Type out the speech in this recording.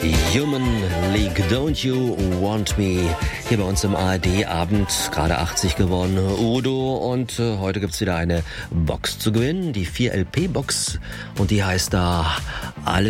Human League, Don't You Want Me? Hier bei uns im ARD-Abend, gerade 80 geworden, Udo. Und heute gibt's wieder eine Box zu gewinnen, die 4LP-Box. Und die heißt da Alle